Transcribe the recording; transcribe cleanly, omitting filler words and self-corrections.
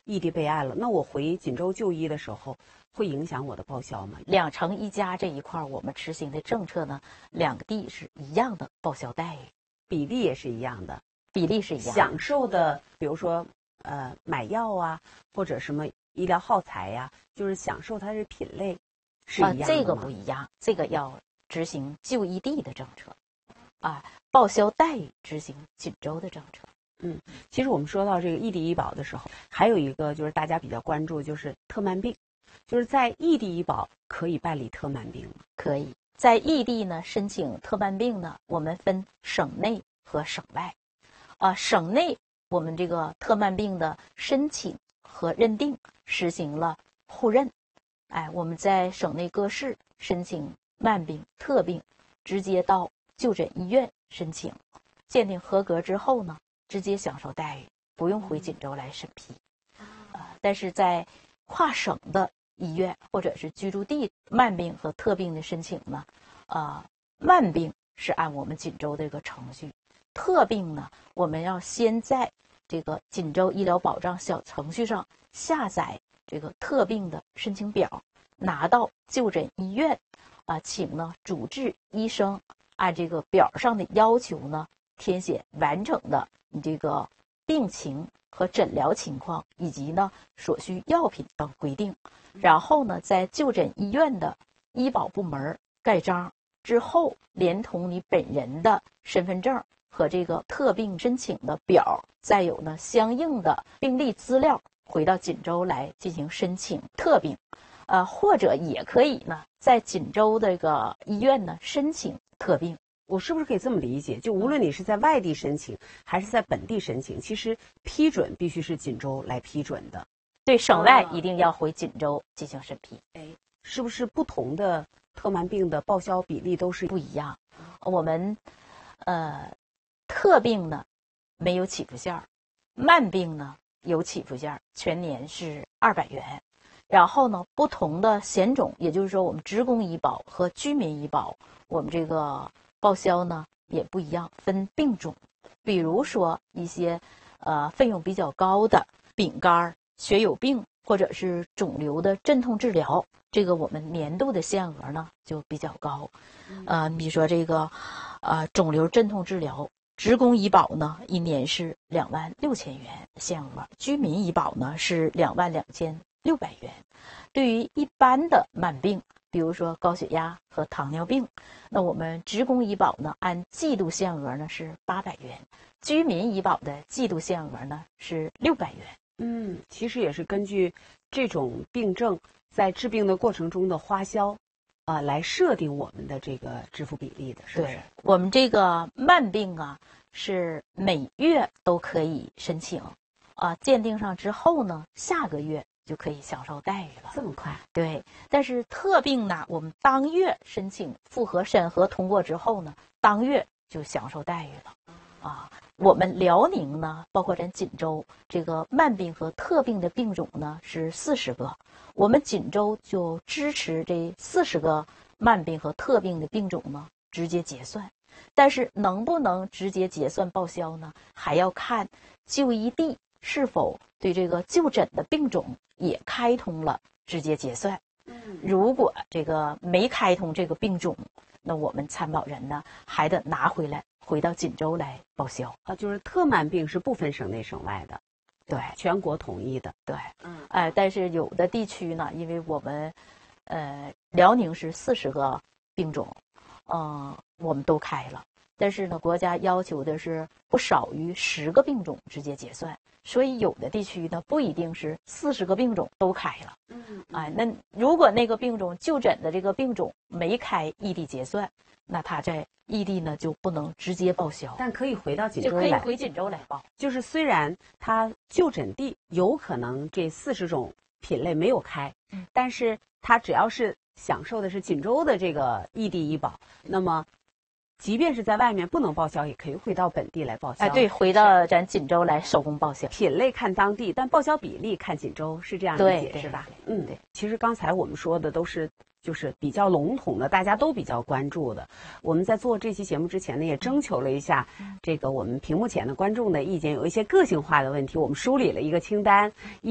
异地备案了，那我回锦州就医的时候，会影响我的报销吗 ？2城1家这一块，我们执行的政策呢，2个地是一样的报销待遇， 比例也是一样的， 比例是一样的。 享受的，比如说买药啊，或者什么医疗耗材呀，就是享受它的品类是一样的吗？ 这个不一样，这个要执行就医地的政策，报销待遇执行锦州的政策。 其实我们说到这个异地医保的时候，还有一个就是大家比较关注，就是特慢病，就是在异地医保可以办理特慢病吗？ 可以，在异地呢申请特慢病呢，我们分省内和省外。省内我们这个特慢病的申请和认定实行了互认。我们在省内各市申请慢病、特病，直接到就诊医院申请，鉴定合格之后呢，直接享受待遇，不用回锦州来审批。但是在跨省的医院或者是居住地慢病和特病的申请呢，慢病是按我们锦州这个程序，特病呢，我们要先在这个锦州医疗保障小程序上下载这个特病的申请表，拿到就诊医院，请呢主治医生按这个表上的要求呢，填写完整的你这个病情和诊疗情况，以及呢所需药品等规定，然后呢在就诊医院的医保部门盖章之后，连同你本人的身份证和这个特病申请的表，再有呢相应的病历资料，回到锦州来进行申请特病，或者也可以呢在锦州这个医院呢申请特病。 我是不是可以这么理解？就无论你是在外地申请还是在本地申请，其实批准必须是锦州来批准的。 对，省外一定要回锦州进行审批。 是不是不同的特慢病的报销比例都是不一样？我们特病呢没有起付线，慢病呢有起付线，全年是200元。然后呢，不同的险种，也就是说我们职工医保和居民医保，我们这个报销呢也不一样，分病种。比如说一些费用比较高的丙肝、血友病或者是肿瘤的镇痛治疗，这个我们年度的限额呢就比较高。比如说这个肿瘤镇痛治疗，职工医保呢一年是26000元限额，居民医保呢是22600元。对于一般的慢病，比如说高血压和糖尿病，那我们职工医保呢按季度限额呢是800元，居民医保的季度限额呢是600元。 其实也是根据这种病症在治病的过程中的花销来设定我们的这个支付比例的，是不是？ 对，我们这个慢病是每月都可以申请，鉴定上之后呢，下个月就可以享受待遇了。 这么快？ 对。但是特病呢，我们当月申请复核审核通过之后呢，当月就享受待遇了。我们辽宁呢，包括咱锦州这个慢病和特病的病种呢是40个，我们锦州就支持这40个慢病和特病的病种呢直接结算。但是能不能直接结算报销呢，还要看就医地是否对这个就诊的病种也开通了直接结算。如果这个没开通这个病种，那我们参保人呢还得拿回来回到锦州来报销。 就是特慢病是不分省内省外的， 对， 全国统一的。 对，但是有的地区呢，因为我们辽宁是40个病种，我们都开了，但是呢，国家要求的是不少于10个病种直接结算，所以有的地区呢不一定是40个病种都开了。那如果那个病种就诊的这个病种没开异地结算，那他在异地呢就不能直接报销， 但可以回到锦州来， 就可以回锦州来报。 就是虽然他就诊地有可能这40种品类没有开，但是他只要是享受的是锦州的这个异地医保，那么即便是在外面不能报销，也可以回到本地来报销。 对，回到咱锦州来手工报销。 品类看当地，但报销比例看锦州，是这样理解是吧？ 对。 其实刚才我们说的都是就是比较笼统的，大家都比较关注的。我们在做这期节目之前呢，也征求了一下这个我们屏幕前的观众的意见，有一些个性化的问题，我们梳理了一个清单。